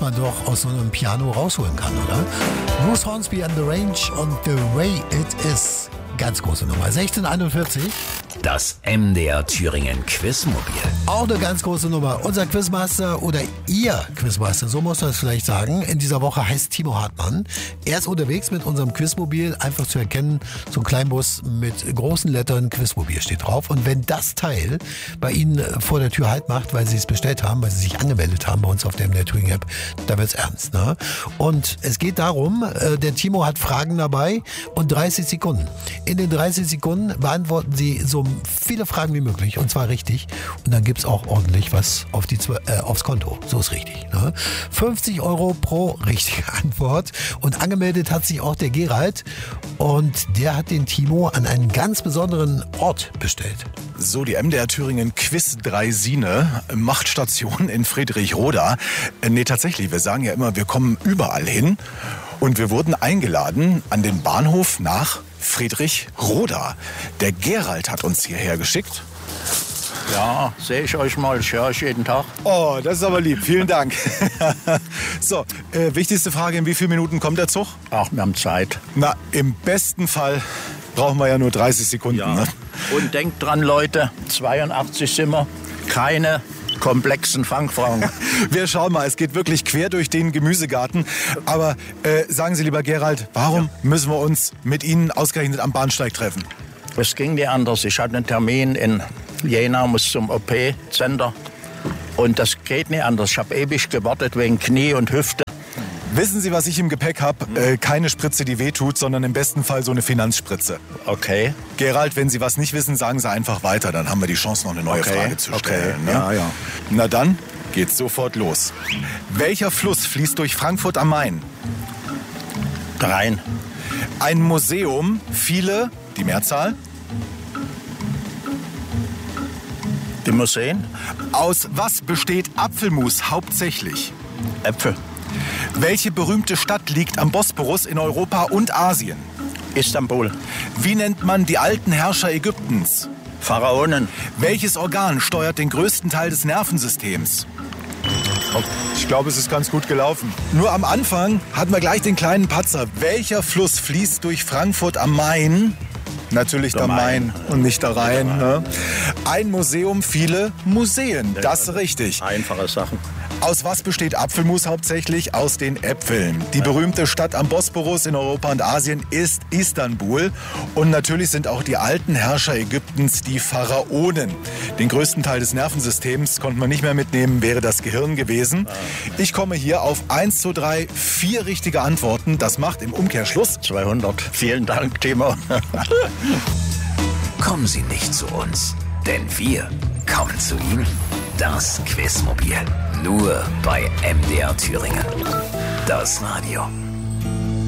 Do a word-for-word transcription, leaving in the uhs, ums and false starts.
man doch aus so einem Piano rausholen kann, oder? Bruce Hornsby and the Range und The Way It Is. Ganz große Nummer. sechzehn einundvierzig. Das M D R Thüringen Quizmobil. Auch eine ganz große Nummer. Unser Quizmaster oder Ihr Quizmaster, so muss man es vielleicht sagen, in dieser Woche heißt Timo Hartmann. Er ist unterwegs mit unserem Quizmobil, einfach zu erkennen, so ein Kleinbus mit großen Lettern, Quizmobil steht drauf. Und wenn das Teil bei Ihnen vor der Tür Halt macht, weil Sie es bestellt haben, weil Sie sich angemeldet haben bei uns auf der M D R Thüringen App, da wird's ernst. Ne? Und es geht darum, der Timo hat Fragen dabei und dreißig Sekunden. In den dreißig Sekunden beantworten Sie so viele Fragen wie möglich und zwar richtig. Und dann gibt's auch ordentlich was auf die, äh, aufs Konto. So ist richtig. Ne? fünfzig Euro pro richtige Antwort. Und angemeldet hat sich auch der Gerald. Und der hat den Timo an einen ganz besonderen Ort bestellt. So, die M D R Thüringen Quiz Draisine, Machtstation in Friedrichroda. Äh, nee, tatsächlich, wir sagen ja immer, wir kommen überall hin. Und wir wurden eingeladen an den Bahnhof nach Friedrichroda. Der Gerald hat uns hierher geschickt. Ja, sehe ich euch mal. Ich höre euch jeden Tag. Oh, das ist aber lieb. Vielen Dank. So, äh, wichtigste Frage, in wie vielen Minuten kommt der Zug? Ach, wir haben Zeit. Na, im besten Fall brauchen wir ja nur dreißig Sekunden. Ja. Ne? Und denkt dran, Leute, zweiundachtzig sind wir. Keine komplexen Fangfragen. Wir schauen mal, es geht wirklich quer durch den Gemüsegarten. Aber äh, sagen Sie, lieber Gerald, warum ja. müssen wir uns mit Ihnen ausgerechnet am Bahnsteig treffen? Es ging nicht anders. Ich hatte einen Termin in Jena, muss zum O P-Center. Und das geht nicht anders. Ich habe ewig gewartet wegen Knie und Hüfte. Wissen Sie, was ich im Gepäck habe? Äh, keine Spritze, die wehtut, sondern im besten Fall so eine Finanzspritze. Okay. Gerald, wenn Sie was nicht wissen, sagen Sie einfach weiter. Dann haben wir die Chance, noch eine neue okay. Frage zu stellen. Okay. Ne? Ja, ja. Na dann geht's sofort los. Welcher Fluss fließt durch Frankfurt am Main? Rhein. Ein Museum, viele, die Mehrzahl? Die Museen? Aus was besteht Apfelmus hauptsächlich? Äpfel. Welche berühmte Stadt liegt am Bosporus in Europa und Asien? Istanbul. Wie nennt man die alten Herrscher Ägyptens? Pharaonen. Welches Organ steuert den größten Teil des Nervensystems? Ich glaube, es ist ganz gut gelaufen. Nur am Anfang hatten wir gleich den kleinen Patzer. Welcher Fluss fließt durch Frankfurt am Main? Natürlich der, der Main. Main und nicht der Rhein. Ne? Ein Museum, viele Museen. Das ist richtig. Einfache Sachen. Aus was besteht Apfelmus hauptsächlich? Aus den Äpfeln. Die berühmte Stadt am Bosporus in Europa und Asien ist Istanbul. Und natürlich sind auch die alten Herrscher Ägyptens die Pharaonen. Den größten Teil des Nervensystems konnte man nicht mehr mitnehmen, wäre das Gehirn gewesen. Ich komme hier auf eins, zwei, drei, vier richtige Antworten. Das macht im Umkehrschluss zweihundert. Vielen Dank, Timo. Kommen Sie nicht zu uns, denn wir kommen zu Ihnen. Das Quizmobil. Nur bei M D R Thüringen. Das Radio.